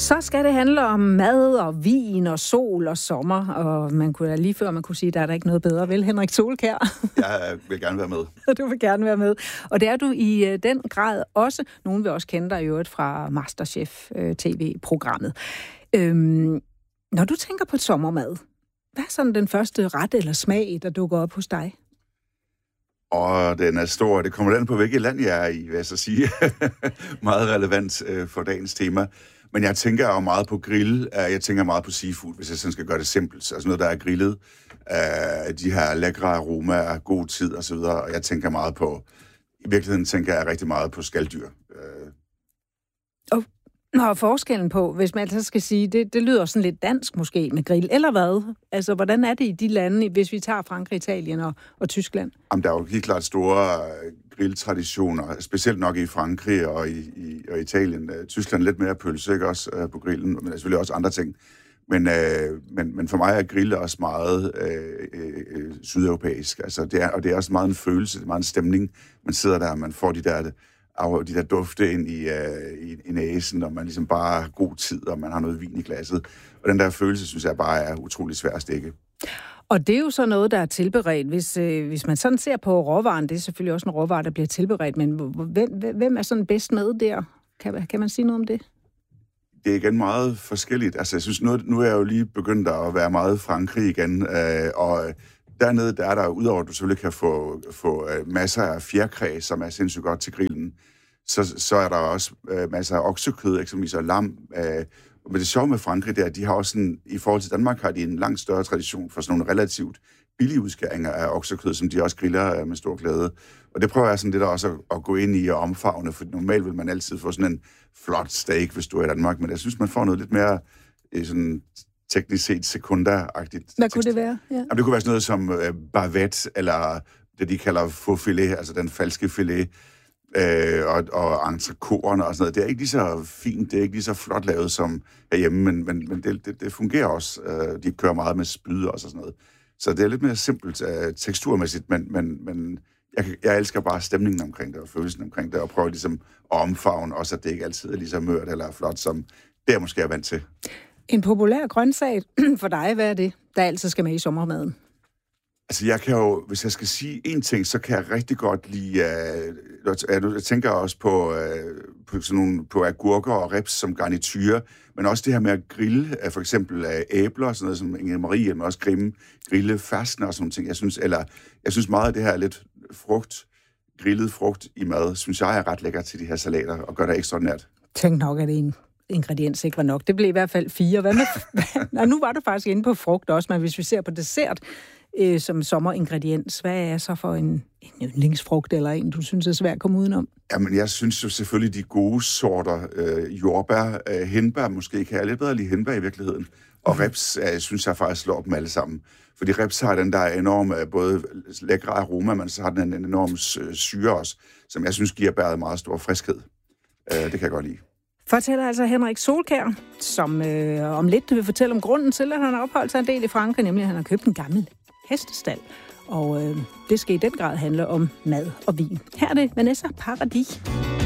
Så skal det handle om mad og vin og sol og sommer, og man kunne lige før man kunne sige, at der er der ikke noget bedre, vel, Henrik Solkjær? Jeg vil gerne være med. Du vil gerne være med. Og det er du i den grad også. Nogen vil også kende dig i øvrigt fra Masterchef TV-programmet. Når du tænker på sommermad, hvad er sådan den første ret eller smag, der dukker op hos dig? Og den er stor. Det kommer an på, hvilket land jeg er i, vil jeg så sige. Meget relevant for dagens tema. Men jeg tænker jo meget på grill. Jeg tænker meget på seafood, hvis jeg sådan skal gøre det simpelt. Altså noget, der er grillet. De her lækre aromaer, god tid osv. Og jeg tænker meget på... I virkeligheden tænker jeg rigtig meget på skaldyr. Og forskellen på, hvis man altså skal sige, det lyder sådan lidt dansk måske med grill, eller hvad? Altså, hvordan er det i de lande, hvis vi tager Frankrig, Italien og Tyskland? Jamen, der er jo helt klart store grilltraditioner, specielt nok i Frankrig og i Italien. Tyskland lidt mere pølse, ikke også, på grillen, men der er selvfølgelig også andre ting. Men for mig er grill også meget sydeuropæisk. Altså, det er også meget en følelse, det er meget en stemning. Man sidder der, og man får de der dufte ind i næsen, og man ligesom bare har god tid, og man har noget vin i glasset. Og den der følelse, synes jeg bare er utrolig svær at stikke. Og det er jo så noget, der er tilberedt. Hvis man sådan ser på råvaren, det er selvfølgelig også en råvare, der bliver tilberedt, men hvem er sådan bedst med der? Kan man sige noget om det? Det er igen meget forskelligt. Altså, jeg synes, nu er jeg jo lige begyndt at være meget Frankrig igen, og dernede, der er der, udover at du selvfølgelig kan få masser af fjerkræ, som er sindssygt godt til grillen, så er der også masser af oksekød, eksempelvis og lam. Men det sjove med Frankrig, det er, at de har også sådan, i forhold til Danmark, har de en langt større tradition for sådan nogle relativt billige udskæringer af oksekød, som de også griller med stor glæde. Og det prøver jeg sådan lidt også at gå ind i og omfavne, for normalt vil man altid få sådan en flot steak, hvis du er i Danmark, men jeg synes, man får noget lidt mere sådan teknisk set sekunda-agtigt. Hvad kunne det være? Ja. Jamen, det kunne være sådan noget som bavette, eller det, de kalder faux filet, altså den falske filet, og entrecôterne og sådan noget. Det er ikke lige så fint, det er ikke lige så flot lavet som herhjemme, men det fungerer også. De kører meget med spyd og sådan noget. Så det er lidt mere simpelt teksturmæssigt, men jeg elsker bare stemningen omkring det, og følelsen omkring det, og prøver ligesom at omfavne også, at det ikke altid er lige så mørt eller flot, som det jeg måske er vant til. En populær grøntsag for dig, hvad er det, der altid skal med i sommermaden? Altså, jeg kan jo, hvis jeg skal sige én ting, så kan jeg rigtig godt lide, jeg tænker også på agurker og ribs som garniture, men også det her med at grille, for eksempel æbler, sådan noget som Inge Marie, men også grille fersken og sådan nogle ting. Jeg synes meget af det her lidt grillet frugt i mad, synes jeg er ret lækker til de her salater, og gør det ekstraordinært. Tænk nok, at det er en ingrediens ikke var nok. Det blev i hvert fald 4. Hvad med... nu var du faktisk inde på frugt også, men hvis vi ser på dessert som sommeringrediens, hvad er så for en yndlingsfrugt, eller en, du synes er svært at komme udenom? Jamen, jeg synes jo selvfølgelig de gode sorter, jordbær, hindbær måske, kan jeg lidt bedre lide hindbær i virkeligheden, og ribs, synes jeg faktisk slår dem alle sammen. Fordi ribs har den der enorme, både lækre aroma, men så har den en enorm syre også, som jeg synes giver bæret meget stor friskhed. Det kan jeg godt lide. Fortæller altså Henrik Solkjær, som om lidt vil fortælle om grunden til, at han har opholdt sig en del i Frankrig, nemlig at han har købt en gammel hestestald. Og det skal i den grad handle om mad og vin. Her er det Vanessa Paradis.